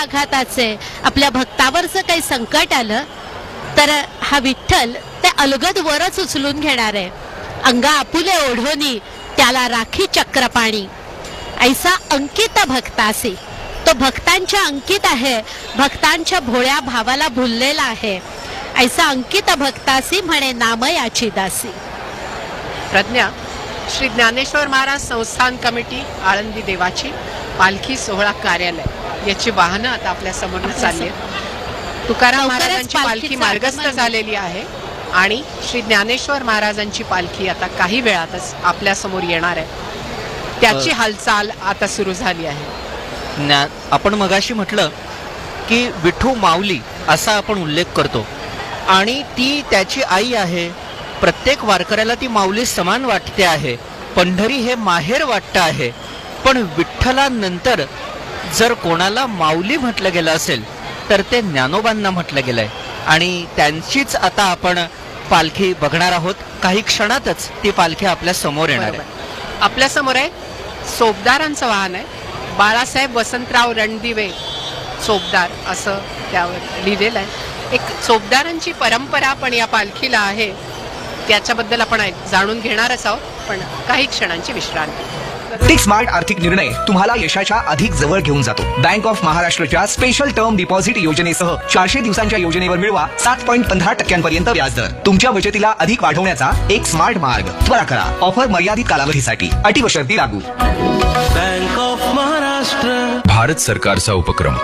आघाताचे आपल्या भक्तावर जर काही संकट आलं तर हा विठ्ठल ते अलगद वरच उचलून घेणार आहे. अंगा आपुले ओढोनी त्याला राखी चक्रपाणी. ऐसा अंकित भक्तासी. तो भक्तांच्या अंकित आहे, भक्तांच्या भोळ्या भावाला भुललेला आहे. ऐसा अंकित भक्तासी म्हणे नाम याची दासी. प्रज्ञा, श्री ज्ञानेश्वर महाराज संस्थान कमिटी आळंदी देवाची पालखी सोहळा कार्यालय याची वाहनं आता आपल्या समोर चालली आहेत. तुकाराम महाराजांची पालखी मार्गस्थ झालेली आहे आणि श्री ज्ञानेश्वर महाराजांची पालखी आता काही वेळातच आपल्या समोर येणार आहे. त्याची हालचाल आता सुरू झाली आहे. आपण मगाशी म्हटलं की विठू माऊली असा आपण उल्लेख करतो आणि ती त्याची आई आहे. प्रत्येक वारकऱ्याला ती माऊली समान वाटते आहे. पंढरी हे माहेर वाटतं आहे. पण विठ्ठलानंतर जर कोणाला माऊली म्हटलं गेलं असेल तर ते ज्ञानोबांना म्हटलं गेलंय आणि त्यांचीच आता आपण पालखी बघणार आहोत. काही क्षणातच ती पालखी आपल्या समोर येणार आहे. आपल्या समोर आहे सोबदारांचं वाहन आहे. बाळासाहेब वसंतराव रणदिवे चोपदार असं त्यावर लिहिलेलं आहे. एक चोपदारांची परंपरा पण या पालखीला आहे. त्याच्याबद्दल आपण जाणून घेणारच आहोत, पण काही क्षणांची विश्रांती. प्रत्येक स्मार्ट आर्थिक निर्णय तुम्हाला यशाच्या अधिक जवळ घेऊन जातो. बँक ऑफ महाराष्ट्रच्या स्पेशल टर्म डिपॉझिट योजनेसह 400 दिवसांच्या योजनेवर मिळवा 7.15% व्याजदर. तुमच्या बचतीला अधिक वाढवण्याचा एक स्मार्ट मार्ग. त्वरा करा. ऑफर मर्यादित कालावधीसाठी. अटी व शर्ती लागू. बँक ऑफ महाराष्ट्र भारत सरकारचा उपक्रम.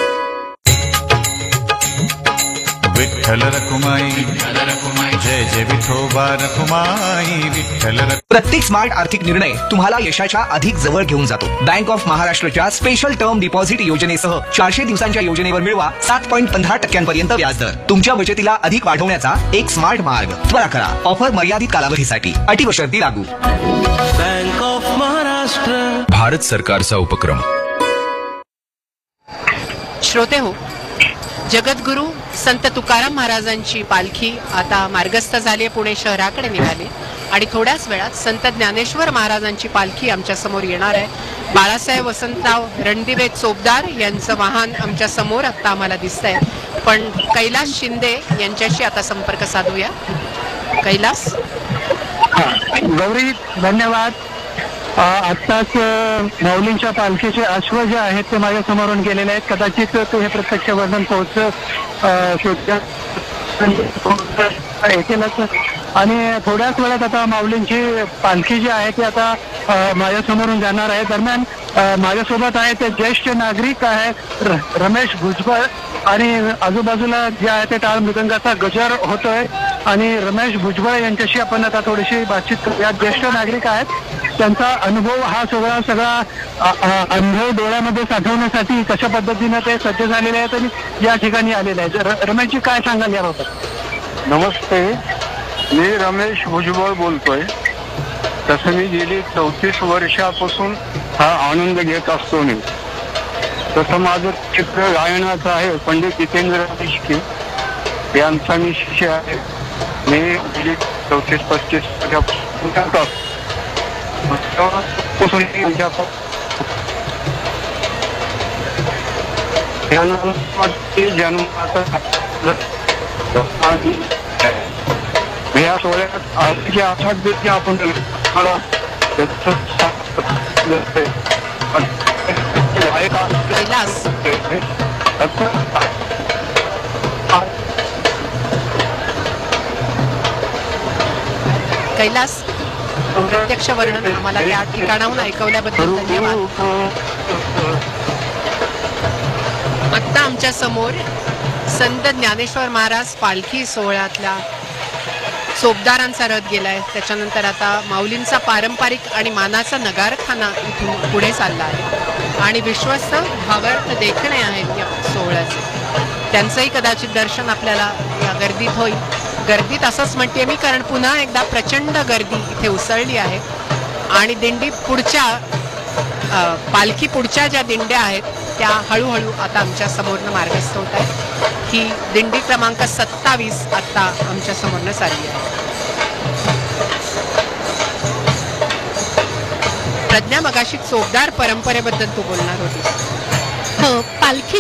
विठ्ठल रखुमाई जय जय विठोबा रखुमाई विठ्ठल. प्रत्येक स्मार्ट आर्थिक निर्णय तुम्हाला यशाच्या अधिक जवळ घेऊन जातो. बँक ऑफ महाराष्ट्रच्या स्पेशल टर्म डिपॉझिट योजनेसह 400 दिवसांच्या योजनेवर मिळवा 7.15% व्याजदर. तुमच्या बचतीला अधिक वाढवण्याचा एक स्मार्ट मार्ग. त्वरा करा. ऑफर मर्यादित कालावधीसाठी. अटी व शर्ती लागू. बँक ऑफ महाराष्ट्र भारत सरकारचा उपक्रम. श्रोते हो, जगद्गुरु संत तुकाराम महाराजांची पालखी आता मार्गस्थ झाली आहे, पुणे शहराकडे निघाली आणि थोड्याच वेळात संत ज्ञानेश्वर महाराजांची पालखी आमच्या समोर येणार आहे. बाळासाहेब वसंतराव रणदिवे चोपदार यांचं वाहन आमच्या समोर आता आम्हाला दिसतंय. पण कैलास शिंदे यांच्याशी आता संपर्क साधूया. कैलास. गौरी, धन्यवाद. आत्ताच माऊलींच्या पालखीचे अश्व जे आहेत ते माझ्या समोरून गेलेले आहेत. कदाचित ते हे प्रत्यक्ष वर्णन आणि थोड्याच वेळात आता माऊलींची पालखी जी आहे ती आता माझ्या समोरून जाणार आहे. दरम्यान माझ्यासोबत आहे ते ज्येष्ठ नागरिक आहेत रमेश भुजबळ आणि आजूबाजूला जे आहे ते टाळ मृदंगाचा गजर होतोय आणि रमेश भुजबळ यांच्याशी आपण आता थोडीशी बातचीत करूया. ज्येष्ठ नागरिक आहेत, त्यांचा अनुभव हा सगळा अनुभव डोळ्यामध्ये साठवण्यासाठी कशा पद्धतीनं ते सज्ज झालेले आहेत आणि या ठिकाणी आलेले आहेत. रमेशजी, काय सांगाल याबाबत? नमस्ते, मी रमेश भुजबळ बोलतोय. तसं मी गेली 34 वर्षापासून हा आनंद घेत असतो. मी तसं माझं चित्र गायनाचं आहे. पंडित जितेंद्र मिश्के यांचा मी शिष्य आहे. मी गेली 34-35 वर्षापासून या सोहळ्यात आजची आषाढ दिवशी आपण कैलास, प्रत्यक्ष वर्णन आम्हाला त्या ठिकाणाहून ऐकवल्याबद्दल धन्यवाद. आत्ता आमच्या समोर संत ज्ञानेश्वर महाराज पालखी सोहळ्यातल्या चोपदारांचा रथ गेलाय. त्याच्यानंतर आता माऊलींचा पारंपरिक आणि मानाचा नगारखाना इथून पुढे चालला आहे आणि विश्वस्त भावार्थ देखणे आहेत या सोहळ्याचे. त्यांचंही कदाचित दर्शन आपल्याला या गर्दीत होईल. गर्दीत असंच म्हणते मी, कारण पुन्हा एकदा प्रचंड गर्दी इथे उसळली आहे आणि दिंडी पुढच्या पालखी पुढच्या ज्या दिंड्या आहेत त्या हळूहळू आता आमच्या समोरनं मार्गस्थ होत आहेत. ही दिंडी क्रमांक 27 आता आमच्या समोरनं चालली आहे. प्रज्ञा, मगाशी चोपदार परंपरेबद्दल तू बोलणार होतीस. हो, पालखी